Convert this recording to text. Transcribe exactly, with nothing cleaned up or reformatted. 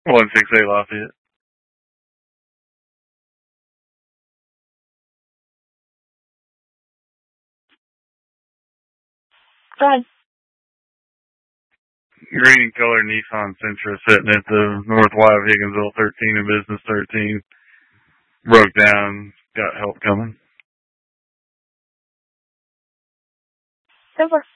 one six eight Lafayette. Go ahead. Green and color Nissan Sentra sitting at the North Y of Higginsville thirteen and Business thirteen. Broke down. Got help coming. Super.